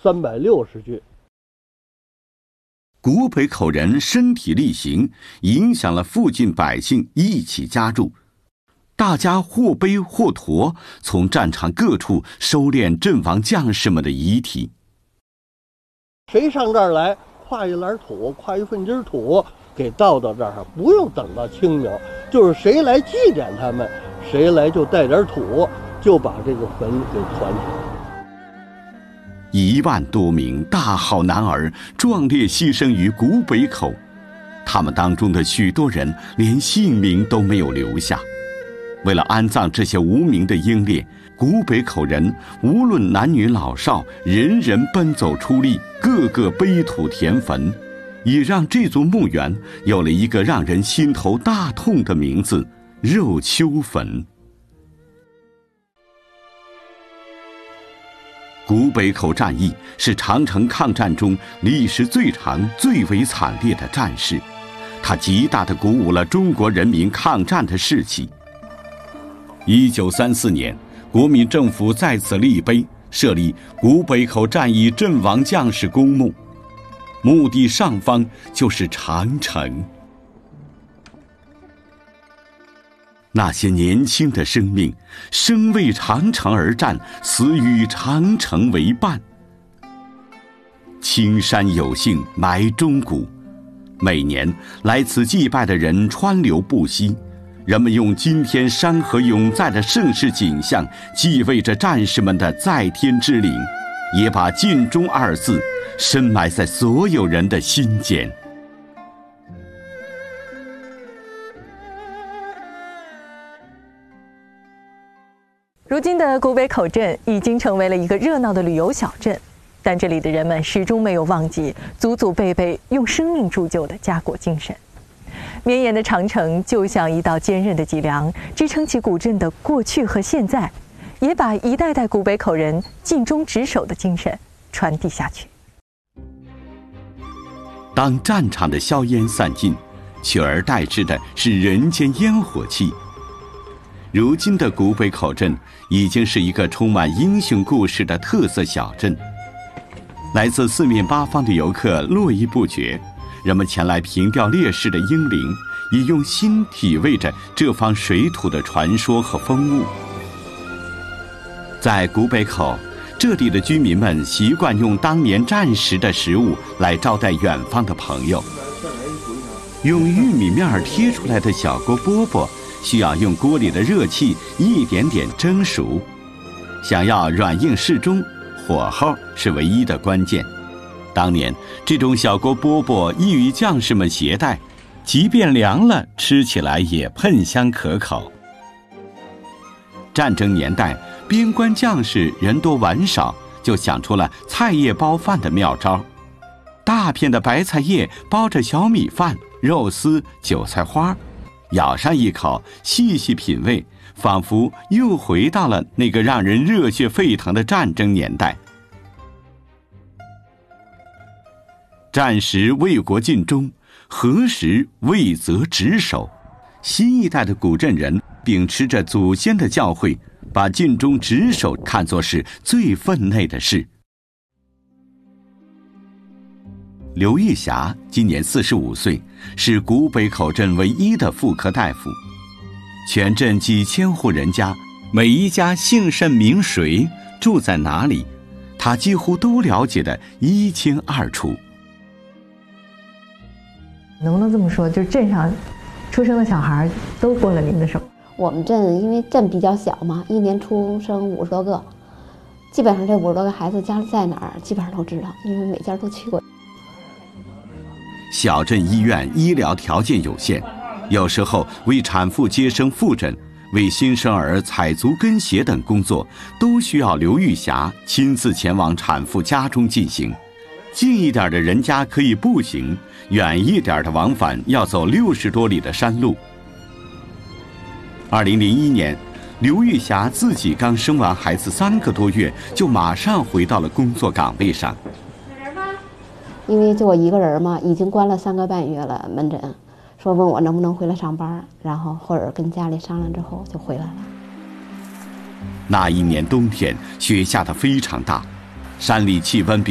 360句。 古北口人身体力行，影响了附近百姓一起加入。大家或背或驮，从战场各处收敛阵亡将士们的遗体。 谁上这儿来，挎一篮土，挎一份金土，给倒到这儿，不用等到清明，就是谁来祭奠他们，谁来就带点土，就把这个坟给团起来。 1万多名大好男儿壮烈牺牲于古北口，他们当中的许多人连性命都没有留下。为了安葬这些无名的英烈，古北口人无论男女老少，人人奔走出力，个个背土填坟，也让这座墓园有了一个让人心头大痛的名字——肉丘坟。古北口战役是长城抗战中历时最长、最为惨烈的战事，它极大地鼓舞了中国人民抗战的士气。1934年，国民政府在此立碑，设立古北口战役阵亡将士公墓，墓地上方就是长城。那些年轻的生命，生为长城而战，死与长城为伴。青山有幸埋忠骨，每年来此祭拜的人川流不息。人们用今天山河永在的盛世景象，祭畏着战士们的在天之灵，也把尽忠2字深埋在所有人的心间。 如今的古北口镇已经成为了一个热闹的旅游小镇，但这里的人们始终没有忘记祖祖辈辈用生命铸就的家国精神。绵延的长城就像一道坚韧的脊梁，支撑起古镇的过去和现在，也把一代代古北口人尽忠职守的精神传递下去。 当战场的硝烟散尽，取而代之的是人间烟火气。如今的古北口镇已经是一个充满英雄故事的特色小镇，来自四面八方的游客络绎不绝。人们前来凭吊烈士的英灵，也用心体味着这方水土的传说和风物。在古北口，这里的居民们习惯用当年战时的食物来招待远方的朋友。用玉米面贴出来的小锅饽饽，需要用锅里的热气一点点蒸熟。想要软硬适中，火候是唯一的关键。当年这种小锅饽饽易于将士们携带，即便凉了，吃起来也喷香可口。战争年代，边关将士人多碗少，就想出了菜叶包饭的妙招。大片的白菜叶包着小米饭、肉丝、韭菜花，咬上一口，细细品味，仿佛又回到了那个让人热血沸腾的战争年代。战时为国尽忠，何时为责职守？新一代的古镇人秉持着祖先的教诲，把尽忠职守看作是最分内的事。刘玉霞今年45岁，是古北口镇唯一的妇科大夫。全镇几千户人家，每一家姓甚名谁，住在哪里，她几乎都了解得一清二楚。 能不能这么说，就是镇上出生的小孩都过了您的手？ 我们镇因为镇比较小嘛，一年出生50多个，基本上这50多个孩子家里在哪儿，基本上都知道，因为每家都去过。 小镇医院医疗条件有限，有时候为产妇接生复诊、为新生儿采足跟鞋等工作，都需要刘玉霞亲自前往产妇家中进行。近一点的人家可以步行，远一点的往返要走60多里的山路。2001年，刘玉霞自己刚生完孩子3个多月，就马上回到了工作岗位上。 因为就我一个人嘛，已经关了3个半月了门诊，说问我能不能回来上班，然后或者跟家里商量之后就回来了。 那一年冬天，雪下得非常大，山里气温比